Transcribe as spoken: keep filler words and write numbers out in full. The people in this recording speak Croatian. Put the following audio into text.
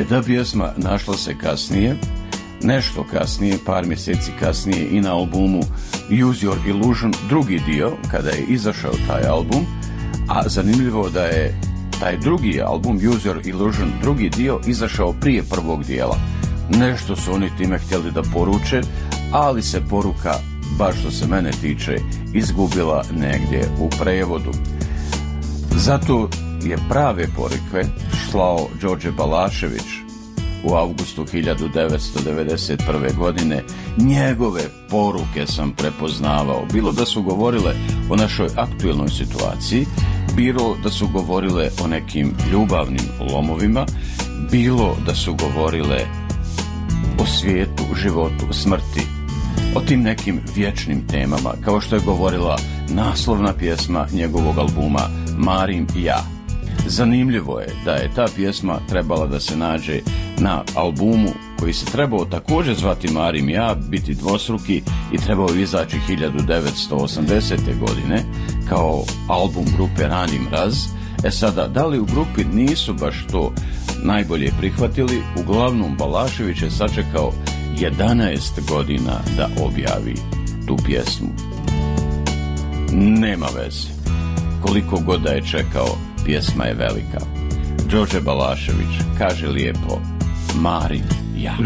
ta pjesma našla se kasnije, nešto kasnije, par mjeseci kasnije i na albumu Use Your Illusion, drugi dio, kada je izašao taj album, a zanimljivo da je taj drugi album Use Your Illusion, drugi dio, izašao prije prvog dijela. Nešto su oni time htjeli da poruče, ali se poruka, baš što se mene tiče, izgubila negdje u prevodu. Zato je prave poruke slao Đorđe Balašević u avgustu hiljadu devetsto devedeset prve. godine. Njegove poruke sam prepoznavao, bilo da su govorile o našoj aktualnoj situaciji, bilo da su govorile o nekim ljubavnim lomovima, bilo da su govorile o svijetu, životu, smrti, o tim nekim vječnim temama, kao što je govorila naslovna pjesma njegovog albuma Marim ja. Zanimljivo je da je ta pjesma trebala da se nađe na albumu koji se trebao također zvati Marim ja, biti dvostruki i trebao izaći hiljadu devetsto osamdesete. godine kao album grupe Rani mraz. E sada, da li u grupi nisu baš to najbolje prihvatili, uglavnom Balašević je sačekao jedanaest godina da objavi tu pjesmu. Nema veze. Koliko god da je čekao, pjesma je velika. Đorđe Balašević kaže lijepo Marim ja.